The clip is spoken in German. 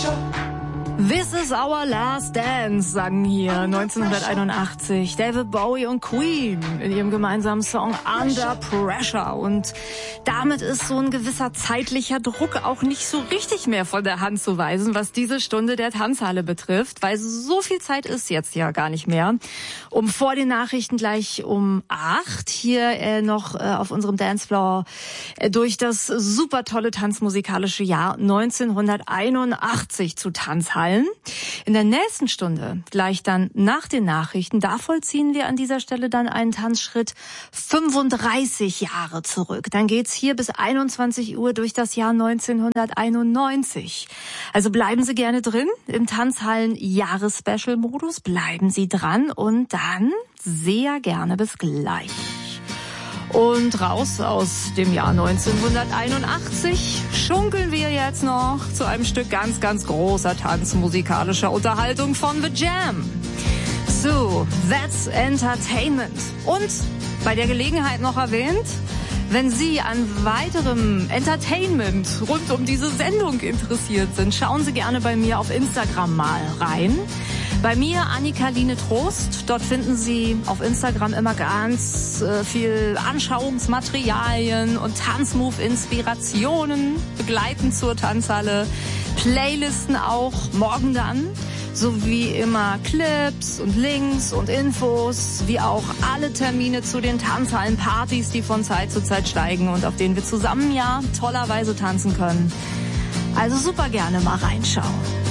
This is our last dance, sagen hier 1981 David Bowie und Queen in ihrem gemeinsamen Song Under Pressure. Und damit ist so ein gewisser zeitlicher Druck auch nicht so richtig mehr von der Hand zu weisen, was diese Stunde der Tanzhalle betrifft, weil so viel Zeit ist jetzt ja gar nicht mehr. Um vor den Nachrichten gleich um 8 hier noch auf unserem Dancefloor durch das super tolle tanzmusikalische Jahr 1981 zu Tanzhallen. In der nächsten Stunde, gleich dann nach den Nachrichten, da vollziehen wir an dieser Stelle dann einen Tanzschritt 35 Jahre zurück. Dann geht's hier bis 21 Uhr durch das Jahr 1991. Also bleiben Sie gerne drin im Tanzhallen-Jahres-Special-Modus. Bleiben Sie dran und dann sehr gerne bis gleich. Und raus aus dem Jahr 1981 schunkeln wir jetzt noch zu einem Stück ganz, ganz großer tanzmusikalischer Unterhaltung von The Jam. So, That's Entertainment. Und bei der Gelegenheit noch erwähnt, wenn Sie an weiterem Entertainment rund um diese Sendung interessiert sind, schauen Sie gerne bei mir auf Instagram mal rein. Bei mir Annika-Line Trost. Dort finden Sie auf Instagram immer ganz viel Anschauungsmaterialien und Tanzmove-Inspirationen begleitend zur Tanzhalle. Playlisten auch morgen dann. Sowie immer Clips und Links und Infos, wie auch alle Termine zu den Tanzhallenpartys, die von Zeit zu Zeit steigen und auf denen wir zusammen ja tollerweise tanzen können. Also super gerne mal reinschauen.